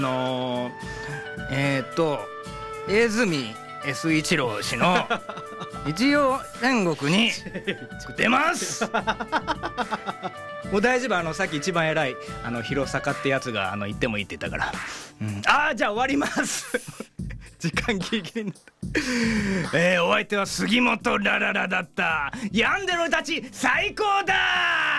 江住 S 一郎氏の一応天国に出ますもう大丈夫、さっき一番偉い弘坂ってやつが言ってもいいって言ったから、じゃあ終わります時間ギリギリになったお相手は杉本ラララだった。ヤンデロたち最高だ。